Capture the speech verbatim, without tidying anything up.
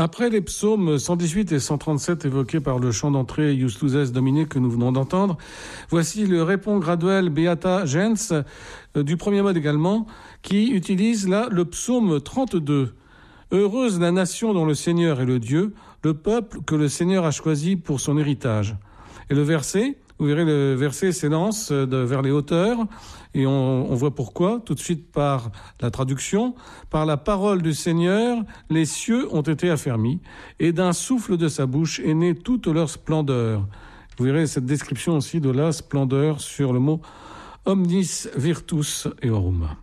Après les psaumes cent dix-huit et cent trente-sept évoqués par le chant d'entrée Iustus Domine que nous venons d'entendre, voici le répond graduel Beata Gens euh, du premier mode également, qui utilise là le psaume trente-deux. Heureuse la nation dont le Seigneur est le Dieu, le peuple que le Seigneur a choisi pour son héritage. Et le verset, vous verrez le verset s'élance de, vers les hauteurs, et on, on voit pourquoi, tout de suite par la traduction. Par la parole du Seigneur, les cieux ont été affermis, et d'un souffle de sa bouche est née toute leur splendeur. Vous verrez cette description aussi de la splendeur sur le mot omnis virtus eorum.